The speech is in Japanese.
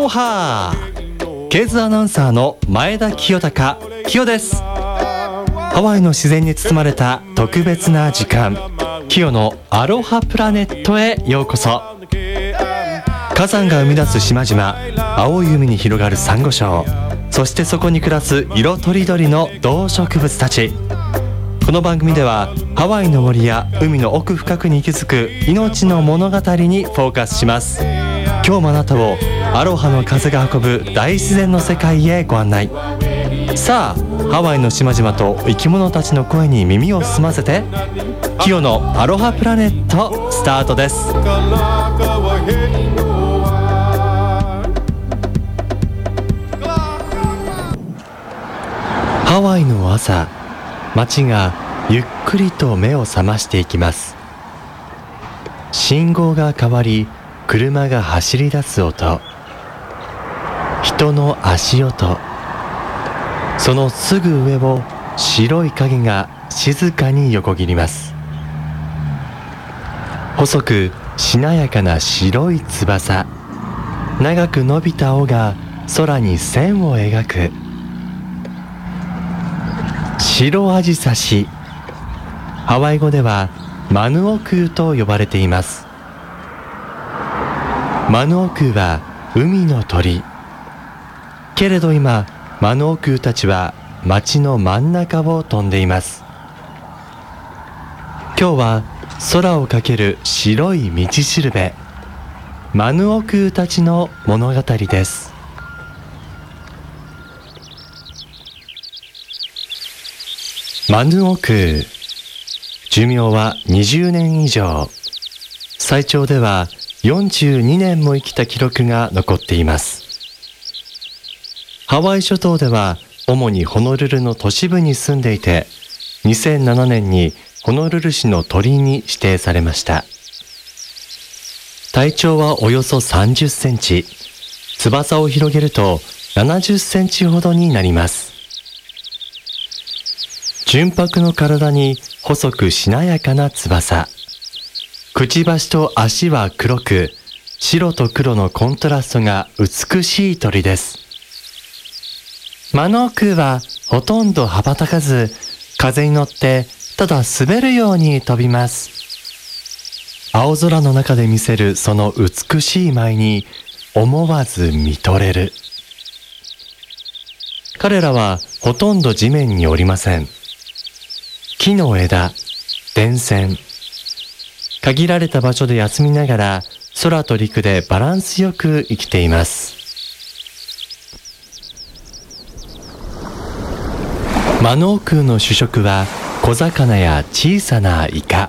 おはー、ケーズアナウンサーの前田清隆清です。ハワイの自然に包まれた特別な時間、清のアロハプラネットへようこそ。火山が生み出す島々、青い海に広がるサンゴ礁、そしてそこに暮らす色とりどりの動植物たち。この番組ではハワイの森や海の奥深くに息づく命の物語にフォーカスします。今日もあなたをアロハの風が運ぶ大自然の世界へご案内。さあ、ハワイの島々と生き物たちの声に耳を澄ませて、キヨのアロハプラネットスタートです。ハワイの朝、街がゆっくりと目を覚ましていきます。信号が変わり、車が走り出す音、人の足音、そのすぐ上を白い影が静かに横切ります。細くしなやかな白い翼、長く伸びた尾が空に線を描く。白アジサシ、ハワイ語ではマヌオクーと呼ばれています。マヌオクーは海の鳥。けれど今、マヌオクーたちは街の真ん中を飛んでいます。今日は空をかける白い道しるべ、マヌオクーたちの物語です。マヌオクー、寿命は20年以上、最長では42年も生きた記録が残っています。ハワイ諸島では主にホノルルの都市部に住んでいて、2007年にホノルル市の鳥に指定されました。体長はおよそ30センチ、翼を広げると70センチほどになります。純白の体に細くしなやかな翼、くちばしと足は黒く、白と黒のコントラストが美しい鳥です。マヌオクーはほとんど羽ばたかず、風に乗ってただ滑るように飛びます。青空の中で見せるその美しい舞に思わず見とれる。彼らはほとんど地面におりません。木の枝、電線、限られた場所で休みながら空と陸でバランスよく生きています。マヌオクーの主食は小魚や小さなイカ。